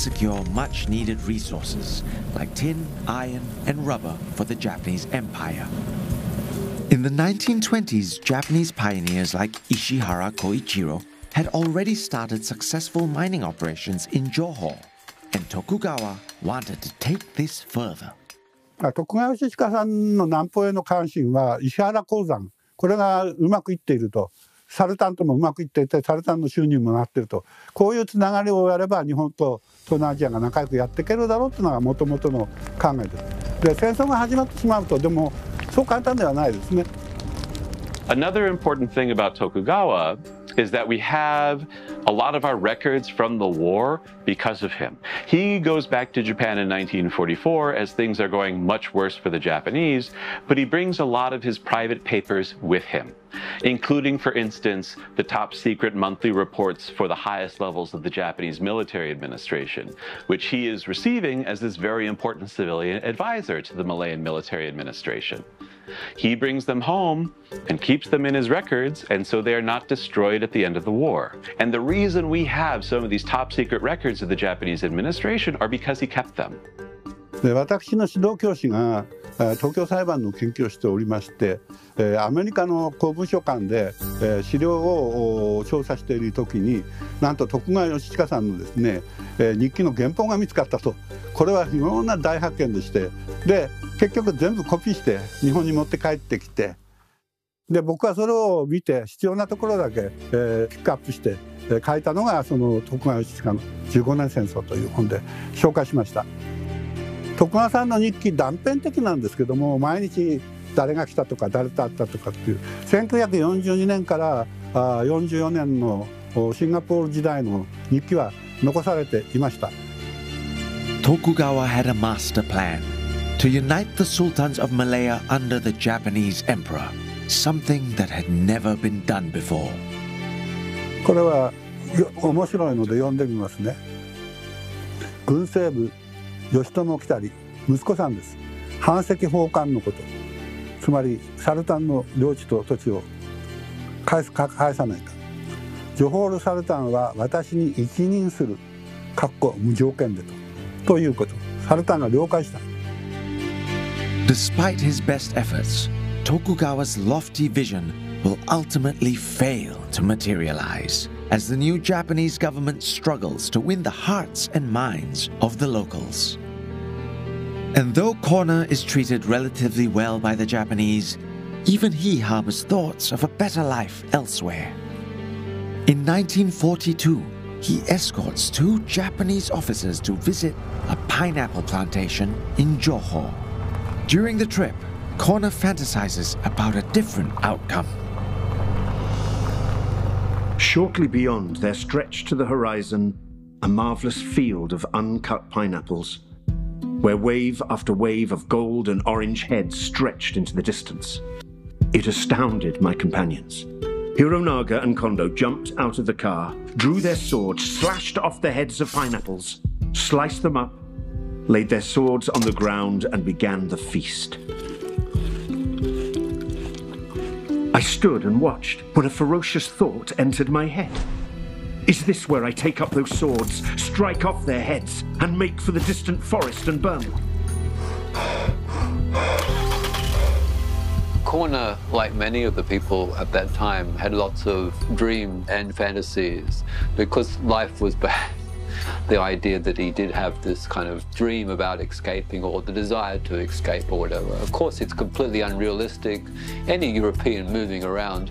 secure much-needed resources like tin, iron, and rubber for the Japanese Empire. In the 1920s, Japanese pioneers like Ishihara Koichiro had already started successful mining operations in Johor, and Tokugawa wanted to take this further. 徳川義親さんの南方への関心は石原鉱山、これがうまくいっていると、サルタンともうまくいっていて、サルタンの収入もなっていると、こういうつながりをやれば日本と東南アジアが仲良くやっていけるだろうというのがもともとの考えです。で、戦争が始まってしまうと、でもそう簡単ではないですね。 Another important thing about Tokugawa is that we have a lot of our records from the war because of him. He goes back to Japan in 1944 as things are going much worse for the Japanese, but he brings a lot of his private papers with him, including, for instance, the top secret monthly reports for the highest levels of the Japanese military administration, which he is receiving as this very important civilian advisor to the Malayan military administration. He brings them home and keeps them in his records, and so they are not destroyed at the end of the war. And the reason we have some of these top secret records of the Japanese administration are because he kept them. 私の指導教師が東京裁判の研究をしておりまして、アメリカの公文書館で資料を調査している時に、なんと徳川義親さんのですね、日記の原本が見つかったと。これは非常な大発見でして、で結局全部コピーして日本に持って帰ってきて、で僕はそれを見て必要なところだけ、ピックアップして書いたのがその徳川義親の15年戦争という本で紹介しました。徳川さんの日記断片的なんですけども、毎日誰が来たとか誰と会ったとかっていう1942年から44年のシンガポール時代の日記は残されていました。 Tokugawa had a master plan to unite the sultans of Malaya under the Japanese emperor, something that had never been done before. これは面白いので読んでみますね。軍政部義朝来たり息子さんです。藩籍奉還のこと、つまりサルタンの領地と土地を返さないか。ジョホール・サルタンは私に一任する無条件でということ。サルタンが了解した。 Despite his best efforts, Tokugawa's lofty vision will ultimately fail to materialize as the new Japanese government struggles to win the hearts and minds of the locals. And though Korner is treated relatively well by the Japanese, even he harbors thoughts of a better life elsewhere. In 1942, he escorts 2 Japanese officers to visit a pineapple plantation in Johor. During the trip, Korner fantasizes about a different outcome. Shortly beyond, there stretched to the horizon a marvelous field of uncut pineapples, where wave after wave of gold and orange heads stretched into the distance. It astounded my companions. Hironaga and Kondo jumped out of the car, drew their swords, slashed off the heads of pineapples, sliced them up, laid their swords on the ground, and began the feast. I stood and watched when a ferocious thought entered my head. Is this where I take up those swords, strike off their heads, and make for the distant forest and burn them? Korner, like many of the people at that time, had lots of dreams and fantasies because life was bad. The idea that he did have this kind of dream about escaping or the desire to escape or whatever. Of course, it's completely unrealistic. Any European moving around,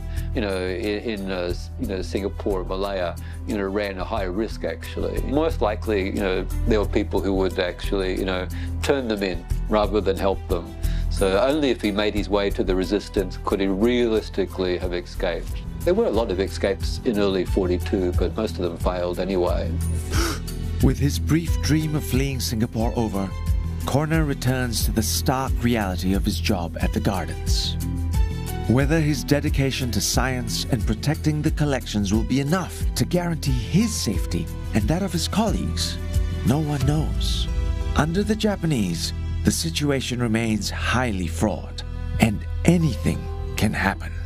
in Singapore or Malaya, ran a high risk actually. Most likely, there were people who would actually, turn them in rather than help them. So only if he made his way to the resistance could he realistically have escaped. There were a lot of escapes in early 42, but most of them failed anyway. With his brief dream of fleeing Singapore over, Korner returns to the stark reality of his job at the Gardens. Whether his dedication to science and protecting the collections will be enough to guarantee his safety and that of his colleagues, no one knows. Under the Japanese, the situation remains highly fraught, and anything can happen.